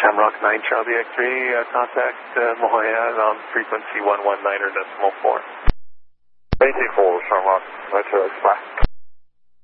Shamrock 9 Charlie X3, contact La Jolla on frequency 119.4. 84 Shamrock 9 Charlie X5.